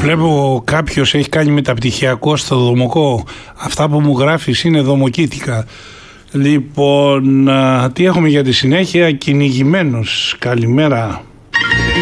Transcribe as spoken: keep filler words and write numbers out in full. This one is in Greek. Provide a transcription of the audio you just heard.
Βλέπω κάποιος έχει κάνει μεταπτυχιακό στο Δομοκό. Αυτά που μου γράφεις είναι δομοκίτικα. Λοιπόν, τι έχουμε για τη συνέχεια? Κυνηγημένος. Καλημέρα.